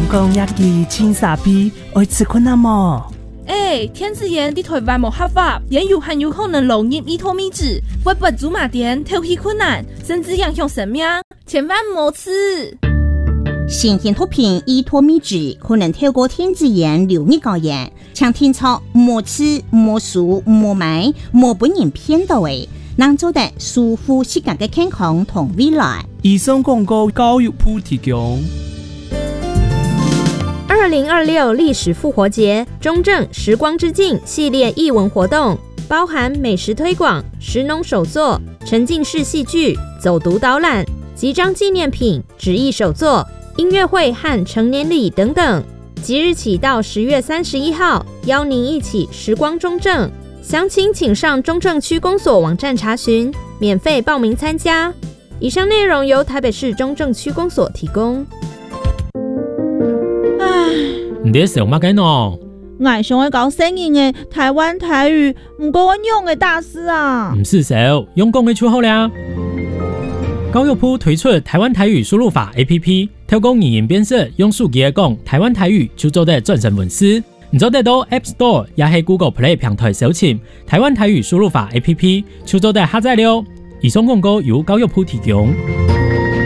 讲一句青傻逼，爱吃困难么？ 天子盐伫台湾无合法，也很有可能流入伊托米脂，会不足马点头皮困难，甚至影响生命，千万莫吃。 新鲜脱贫伊托米脂可能透过天子盐流入高盐，请听操莫吃莫数莫买莫本人骗到的，能做得舒服适合的健康同未来。 以上广告教育部提供。 2026历史复活节中正时光之境系列艺文活动，包含美食推广、食农手作、沉浸式戏剧、走读导览、集章纪念品、纸艺手作、音乐会和成年礼等等。即日起到10月31号，邀您一起时光中正。详情请上中正区公所网站查询，免费报名参加。以上内容由台北市中正区公所提供。 你在想乜嘅喏？ 我想要搞生意嘅台湾台语，唔过我用嘅大师啊。 唔是少，用講嘅出好啦。教育部推出台灣台語輸入法 APP， 透過語言辨識，用手機嚟講台灣台語就做得轉成文字。你做得到 App Store 也係 Google Play 平台搜尋台灣台語輸入法 APP， 就做得下載了。以上廣告由教育部提供。